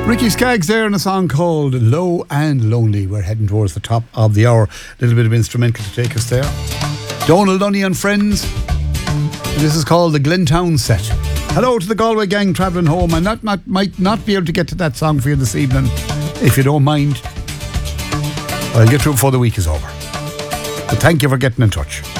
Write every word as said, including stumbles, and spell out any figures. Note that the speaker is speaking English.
Ricky Skaggs there in a song called Low and Lonely. We're heading towards the top of the hour. A little bit of instrumental to take us there. Donald Dunny and Friends. This is called the Glentown Set. Hello to the Galway gang travelling home. I not, not, might not be able to get to that song for you this evening, if you don't mind. I'll get to it before the week is over. But thank you for getting in touch.